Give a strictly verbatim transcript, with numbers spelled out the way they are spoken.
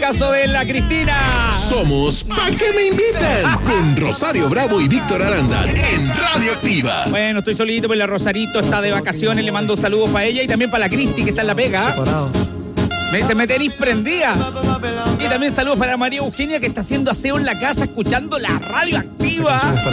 caso de la Cristina. Somos ¿Pa' qué me invitan? Con Rosario Bravo y Víctor Aranda en Radio Activa. Bueno, estoy solito, pues la Rosarito está de vacaciones. Le mando saludos para ella y también para la Cristi, que está en la pega. Separado. Me dice, me tenéis prendida. Y también saludos para María Eugenia, que está haciendo aseo en la casa, escuchando la Radio Activa.